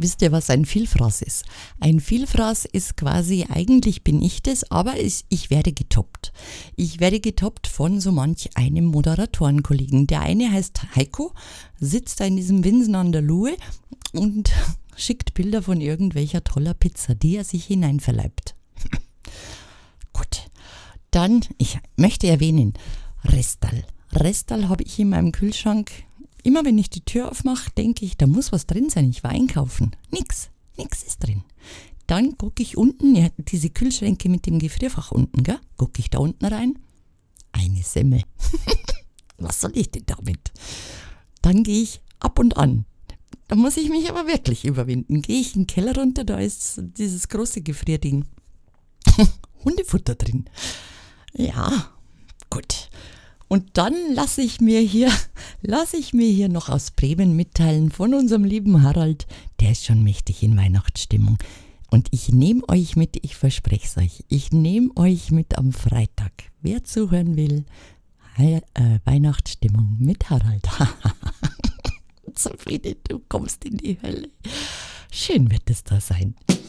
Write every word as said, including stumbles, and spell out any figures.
Wisst ihr, was ein Vielfraß ist? Ein Vielfraß ist quasi, eigentlich bin ich das, aber ich, ich werde getoppt. Ich werde getoppt von so manch einem Moderatorenkollegen. Der eine heißt Heiko, sitzt da in diesem Winsen an der Luhe und schickt Bilder von irgendwelcher toller Pizza, die er sich hineinverleibt. Gut, dann, ich möchte erwähnen, Restal. Restal habe ich in meinem Kühlschrank. Immer wenn ich die Tür aufmache, denke ich, da muss was drin sein. Ich war einkaufen. Nix, nix ist drin. Dann gucke ich unten, ja, diese Kühlschränke mit dem Gefrierfach unten, gell? Gucke ich da unten rein. Eine Semmel. Was soll ich denn damit? Dann gehe ich ab und an. Da muss ich mich aber wirklich überwinden. Gehe ich in den Keller runter, da ist dieses große Gefrierding. Hundefutter drin. Ja, gut. Und dann lasse ich mir hier, lasse ich mir hier noch aus Bremen mitteilen von unserem lieben Harald. Der ist schon mächtig in Weihnachtsstimmung. Und ich nehme euch mit, ich verspreche es euch, ich nehme euch mit am Freitag. Wer zuhören will, He- äh, Weihnachtsstimmung mit Harald. Zufrieden, du kommst in die Hölle. Schön wird es da sein.